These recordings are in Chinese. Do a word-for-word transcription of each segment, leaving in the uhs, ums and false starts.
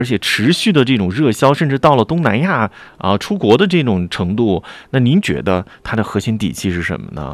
而且持续的这种热销，甚至到了东南亚啊、出国的这种程度，那您觉得它的核心底气是什么呢？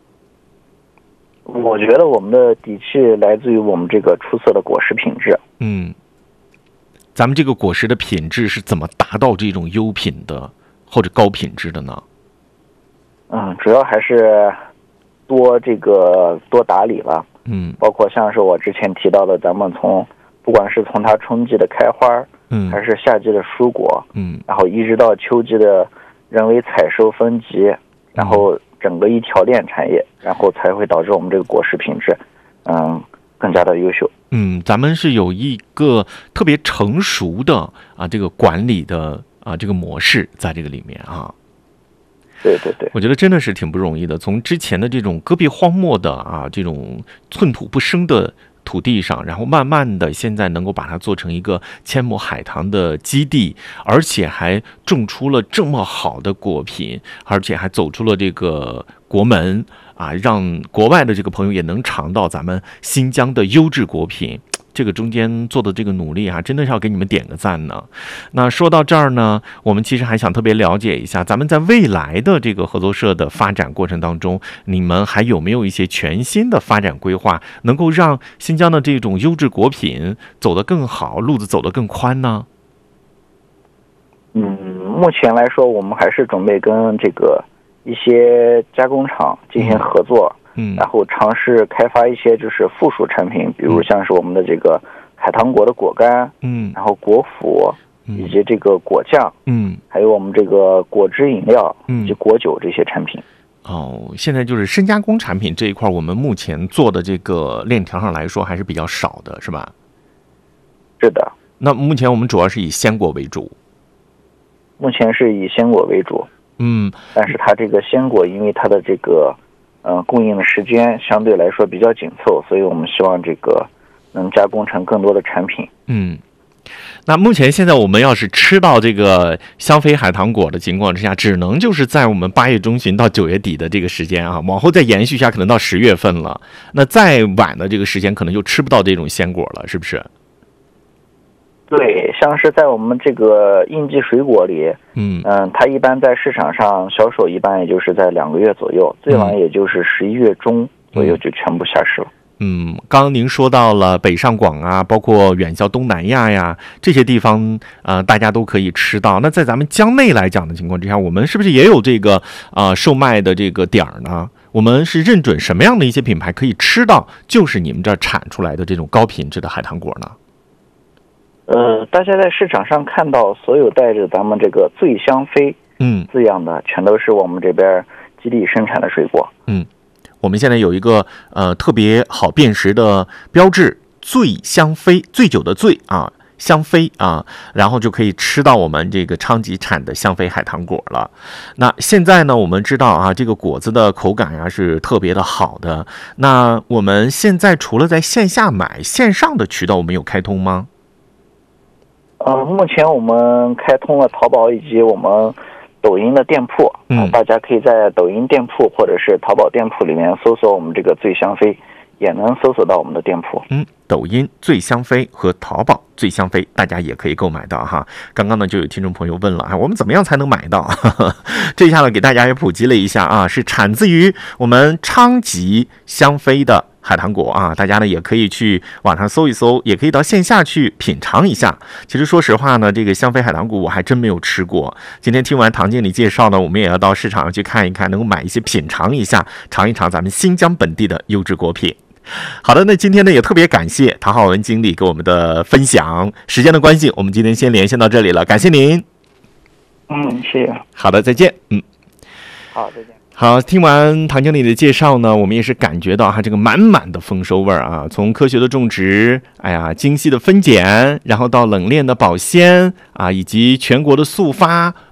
我觉得我们的底气来自于我们这个出色的果实品质。 嗯，咱们这个果实的品质是怎么达到这种优品的或者高品质的呢？ 嗯，主要还是多这个多打理了。 嗯， 包括像是我之前提到的，咱们从不管是从它春季的开花， 嗯， 还是夏季的蔬果， 嗯， 然后一直到秋季的人为采收分级，然后整个一条链产业，然后才会导致我们这个果实品质，嗯，更加的优秀。 嗯，咱们是有一个特别成熟的啊这个管理的啊这个模式在这个里面啊。 对对对， 我觉得真的是挺不容易的。从之前的这种戈壁荒漠的啊这种寸土不生的土地上，然后慢慢的现在能够把它做成一个阡陌海棠的基地，而且还种出了这么好的果品，而且还走出了这个国门啊，让国外的这个朋友也能尝到咱们新疆的优质果品。这个中间做的这个努力啊，真的是要给你们点个赞呢。那说到这儿呢，我们其实还想特别了解一下，咱们在未来的这个合作社的发展过程当中，你们还有没有一些全新的发展规划，能够让新疆的这种优质果品走得更好，路子走得更宽呢？ 嗯，目前来说，我们还是准备跟这个一些加工厂进行合作。嗯嗯， 然后尝试开发一些就是附属产品，比如像是我们的这个海棠果的果干， 嗯， 然后果脯，以及这个果酱， 嗯， 还有我们这个果汁饮料， 嗯， 以及果酒这些产品。 哦，现在就是深加工产品这一块，我们目前做的这个链条上来说还是比较少的，是吧？ 是的。 那目前我们主要是以鲜果为主。 目前是以鲜果为主。 嗯， 但是它这个鲜果因为它的这个呃，供应的时间相对来说比较紧凑，所以我们希望这个能加工成更多的产品。 嗯，那目前现在我们要是吃到这个香妃海棠果的情况之下，只能就是在我们八月中旬到九月底的这个时间啊，往后再延续一下，可能到十月份了。那再晚的这个时间，可能就吃不到这种鲜果了，是不是？ 对，像是在我们这个应季水果里， 嗯嗯，它一般在市场上销售，一般也就是在两个月左右，最晚也就是十一月中左右就全部下市了。 嗯，刚刚您说到了北上广啊，包括远销东南亚呀这些地方，呃，大家都可以吃到。那在咱们疆内来讲的情况之下，我们是不是也有这个啊、呃、售卖的这个点儿呢？我们是认准什么样的一些品牌可以吃到，就是你们这儿产出来的这种高品质的海棠果呢？ 呃，大家在市场上看到所有带着咱们这个醉香妃嗯字样的，全都是我们这边基地生产的水果。 嗯，我们现在有一个呃特别好辨识的标志，醉香妃，醉酒的醉啊，香妃啊，然后就可以吃到我们这个昌吉产的香妃海棠果了。那现在呢，我们知道啊，这个果子的口感呀、啊、是特别的好的。那我们现在除了在线下买，线上的渠道我们有开通吗？ 呃，目前我们开通了淘宝以及我们抖音的店铺，嗯、呃，大家可以在抖音店铺或者是淘宝店铺里面搜索我们这个醉香妃，也能搜索到我们的店铺。 嗯，抖音醉香妃和淘宝醉香妃，大家也可以购买到哈。刚刚呢就有听众朋友问了啊，我们怎么样才能买到？这一下呢给大家也普及了一下啊，是产自于我们昌吉香妃的海棠果啊，大家呢也可以去网上搜一搜，也可以到线下去品尝一下。其实说实话呢，这个香妃海棠果我还真没有吃过。今天听完唐经理介绍呢，我们也要到市场上去看一看，能够买一些品尝一下，尝一尝咱们新疆本地的优质果品。好的，那今天呢也特别感谢唐浩文经理给我们的分享。时间的关系，我们今天先连线到这里了，感谢您。 嗯，谢谢。 好的，再见。嗯， 好，再见。 好，听完唐经理的介绍呢，我们也是感觉到哈这个满满的丰收味儿啊，从科学的种植，哎呀，精细的分拣，然后到冷链的保鲜啊，以及全国的速发，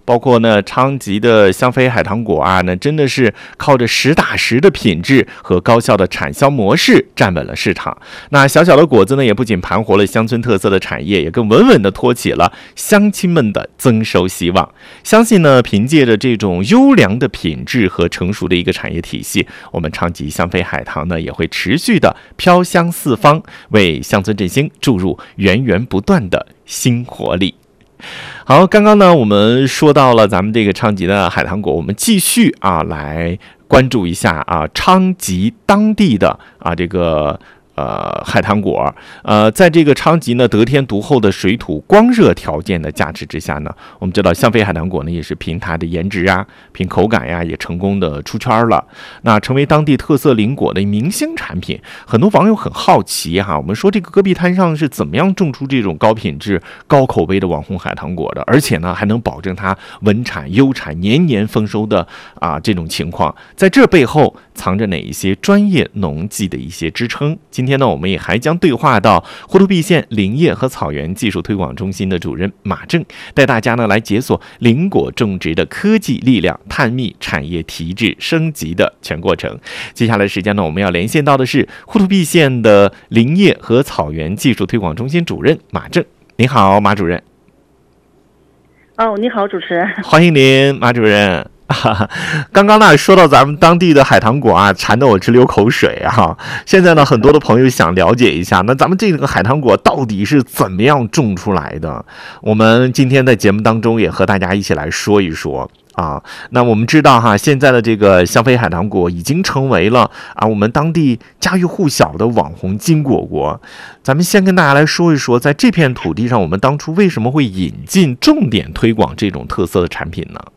包括呢昌吉的香飞海棠果啊，那真的是靠着实打实的品质和高效的产销模式站稳了市场。那小小的果子呢，也不仅盘活了乡村特色的产业，也更稳稳地托起了乡亲们的增收希望。相信呢，凭借着这种优良的品质和成熟的一个产业体系，我们昌吉香飞海棠呢，也会持续的飘香四方，为乡村振兴注入源源不断的新活力。好，刚刚呢我们说到了咱们这个昌吉的海棠果，我们继续啊来关注一下啊昌吉当地的啊这个呃海棠果。呃在这个昌吉呢得天独厚的水土光热条件的加持之下呢，我们知道香飞海棠果呢也是凭它的颜值啊，凭口感呀，也成功的出圈了，那成为当地特色林果的明星产品。很多网友很好奇哈，我们说这个戈壁滩上是怎么样种出这种高品质高口碑的网红海棠果的，而且呢还能保证它稳产优产年年丰收的啊这种情况，在这背后藏着哪一些专业农技的一些支撑？今天呢我们也还将对话到呼图壁县林业和草原技术推广中心的主任马正，带大家呢来解锁林果种植的科技力量，探秘产业提质升级的全过程。接下来时间呢，我们要连线到的是呼图壁县的林业和草原技术推广中心主任马正。您好，马主任。 哦，你好，主持人。 欢迎您，马主任。刚刚呢说到咱们当地的海棠果啊，馋得我直流口水啊。现在呢很多的朋友想了解一下，那咱们这个海棠果到底是怎么样种出来的？我们今天在节目当中也和大家一起来说一说啊。那我们知道哈，现在的这个香飞海棠果已经成为了啊我们当地家喻户晓的网红金果果。咱们先跟大家来说一说，在这片土地上，我们当初为什么会引进重点推广这种特色的产品呢？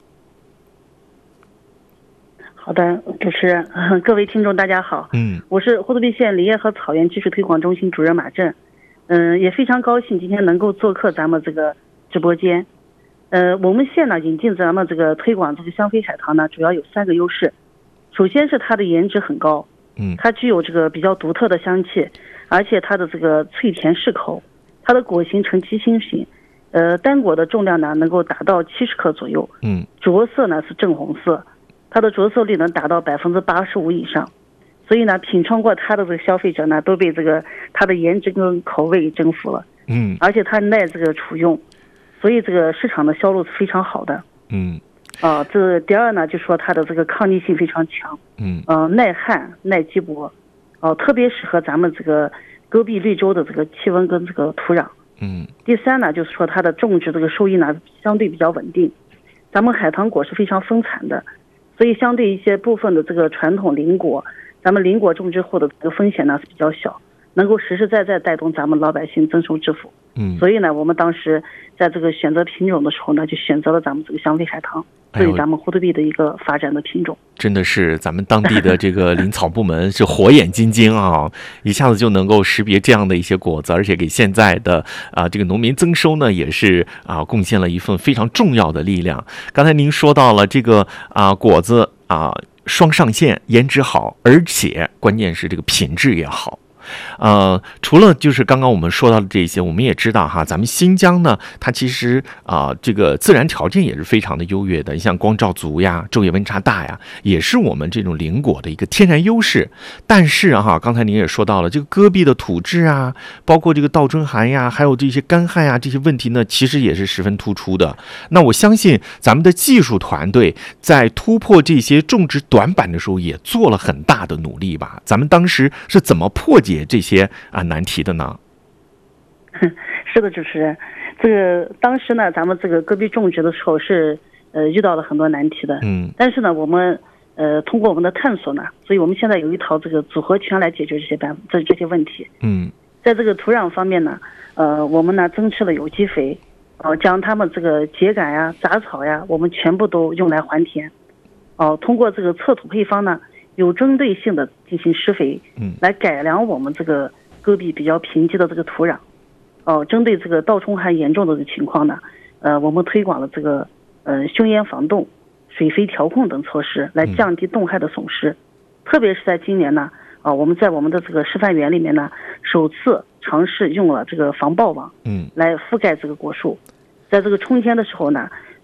好的，主持人，各位听众大家好， 嗯， 我是呼图壁县林业和草原技术推广中心主任马正，嗯，也非常高兴今天能够做客咱们这个直播间。呃，我们县呢引进咱们这个推广这个香飞海棠呢，主要有三个优势。首先是它的颜值很高， 嗯， 它具有这个比较独特的香气，而且它的这个脆甜适口，它的果形呈鸡心形，呃，单果的重量呢能够达到七十克左右， 嗯， 着色呢是正红色。它的着色率能达到百分之八十五以上，所以呢，品尝过它的这个消费者呢，都被这个它的颜值跟口味征服了。 嗯， 而且它耐这个储用，所以这个市场的销路是非常好的。 嗯， 啊、呃，这第二呢，就说它的这个抗逆性非常强。 嗯， 呃，耐旱、耐积薄，哦、呃，特别适合咱们这个戈壁绿洲的这个气温跟这个土壤。 嗯， 第三呢，就是说它的种植这个收益呢相对比较稳定，咱们海棠果是非常丰产的。所以相对一些部分的这个传统林果，咱们林果种植后的这个风险呢是比较小，能够实实在在带动咱们老百姓增收致富。 嗯， 所以呢，我们当时在这个选择品种的时候呢，就选择了咱们这个香飞海棠，作为咱们呼图壁的一个发展的品种。 真的是咱们当地的这个林草部门是火眼金睛啊，一下子就能够识别这样的一些果子，而且给现在的啊这个农民增收呢也是啊贡献了一份非常重要的力量。刚才您说到了这个啊果子啊双上线，颜值好，而且关键是这个品质也好。呃，除了就是刚刚我们说到的这些，我们也知道哈，咱们新疆呢，它其实啊、呃，这个自然条件也是非常的优越的。你像光照足呀，昼夜温差大呀，也是我们这种林果的一个天然优势。但是哈，刚才您也说到了，这个戈壁的土质啊，包括这个倒春寒呀，还有这些干旱呀这些问题呢，其实也是十分突出的。那我相信咱们的技术团队在突破这些种植短板的时候，也做了很大的努力吧？咱们当时是怎么破解这些啊难题的呢？ 是的，主持人，这个当时呢，咱们这个戈壁种植的时候是呃遇到了很多难题的， 嗯， 但是呢，我们呃通过我们的探索呢，所以我们现在有一套这个组合拳来解决这些办这这些问题。 嗯， 在这个土壤方面呢，呃，我们呢增施了有机肥，呃，将它们这个秸秆呀、杂草呀，我们全部都用来还田，哦、呃，通过这个测土配方呢，有针对性的进行施肥， 嗯， 来改良我们这个戈壁比较贫瘠的这个土壤。哦、呃，针对这个倒冲寒严重的这个情况呢，呃，我们推广了这个呃凶烟防冻、水肥调控等措施，来降低冻害的损失。嗯、特别是在今年呢，啊、呃，我们在我们的这个示范园里面呢，首次尝试用了这个防爆网， 嗯， 来覆盖这个果树。在这个春天的时候呢，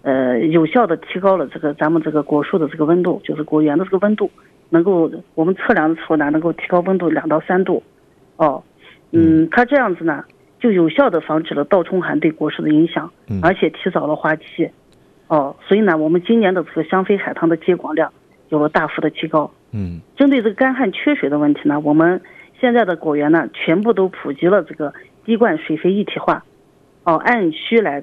呃，有效的提高了这个咱们这个果树的这个温度，就是果园的这个温度，能够我们测量的时候呢，能够提高温度两到三度。哦，嗯，它这样子呢，就有效的防止了倒冲寒对果树的影响，而且提早了花期。哦，所以呢，我们今年的这个香妃海棠的接广量有了大幅的提高。 嗯， 针对这个干旱缺水的问题呢，我们现在的果园呢，全部都普及了这个滴灌水肥一体化。哦，按需来